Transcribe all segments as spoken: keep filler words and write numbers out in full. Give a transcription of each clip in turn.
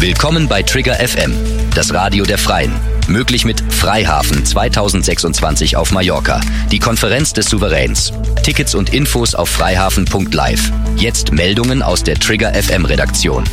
Willkommen bei Trigger F M, das Radio der Freien. Möglich mit Freihafen zweitausendsechsundzwanzig auf Mallorca, die Konferenz des Souveräns. Tickets und Infos auf freihafen punkt live. Jetzt Meldungen aus der Trigger F M Redaktion.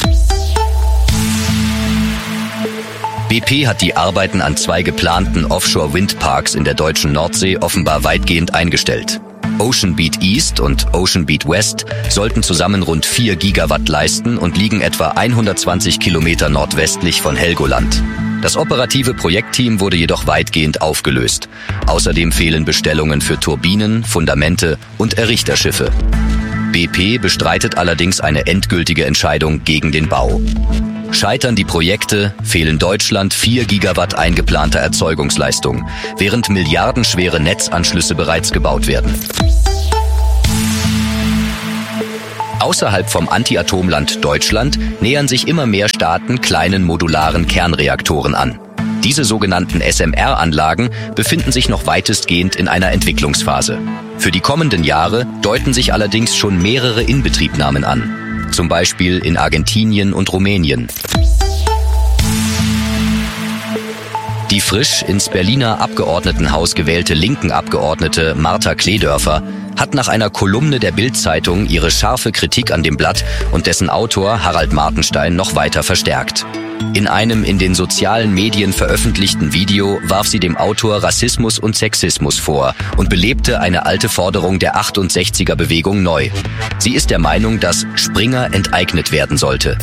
B P hat die Arbeiten an zwei geplanten Offshore-Windparks in der deutschen Nordsee offenbar weitgehend eingestellt. Ocean Beat East und Ocean Beat West sollten zusammen rund vier Gigawatt leisten und liegen etwa hundertzwanzig Kilometer nordwestlich von Helgoland. Das operative Projektteam wurde jedoch weitgehend aufgelöst. Außerdem fehlen Bestellungen für Turbinen, Fundamente und Errichterschiffe. B P bestreitet allerdings eine endgültige Entscheidung gegen den Bau. Scheitern die Projekte, fehlen Deutschland vier Gigawatt eingeplanter Erzeugungsleistung, während milliardenschwere Netzanschlüsse bereits gebaut werden. Außerhalb vom Anti-Atom-Land Deutschland nähern sich immer mehr Staaten kleinen modularen Kernreaktoren an. Diese sogenannten S M R-Anlagen befinden sich noch weitestgehend in einer Entwicklungsphase. Für die kommenden Jahre deuten sich allerdings schon mehrere Inbetriebnahmen an. Zum Beispiel in Argentinien und Rumänien. Die frisch ins Berliner Abgeordnetenhaus gewählte linken Abgeordnete Martha Kledörfer hat nach einer Kolumne der Bild-Zeitung ihre scharfe Kritik an dem Blatt und dessen Autor Harald Martenstein noch weiter verstärkt. In einem in den sozialen Medien veröffentlichten Video warf sie dem Autor Rassismus und Sexismus vor und belebte eine alte Forderung der achtundsechziger-Bewegung neu. Sie ist der Meinung, dass Springer enteignet werden sollte.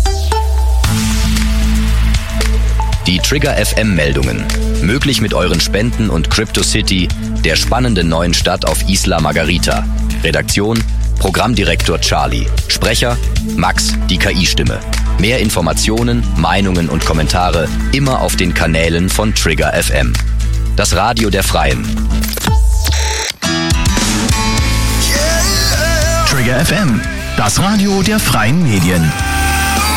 Die Trigger F M-Meldungen. Möglich mit euren Spenden und CryptoCity, der spannenden neuen Stadt auf Isla Margarita. Redaktion: Programmdirektor Charlie. Sprecher: Max, die K I-Stimme. Mehr Informationen, Meinungen und Kommentare immer auf den Kanälen von Trigger F M. Das Radio der Freien. Trigger F M, das Radio der Freien Medien.